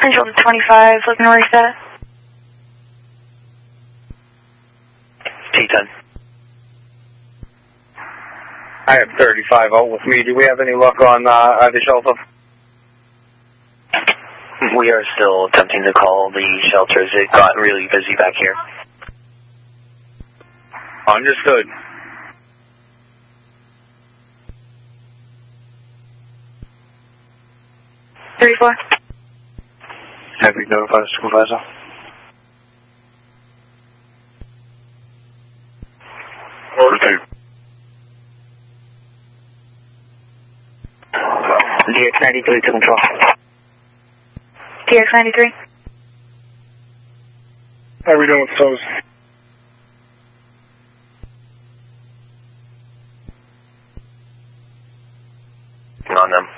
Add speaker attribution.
Speaker 1: Control to 25, looking to reset.
Speaker 2: T10.
Speaker 3: I have 35 out with me. Do we have any luck on either shelter?
Speaker 2: We are still attempting to call the shelters. It got really busy back here.
Speaker 3: Understood.
Speaker 1: Thirty-four.
Speaker 3: Have you notified the supervisor?
Speaker 2: DX-93 to control.
Speaker 1: DX-93.
Speaker 3: How are we doing with those?
Speaker 2: On them.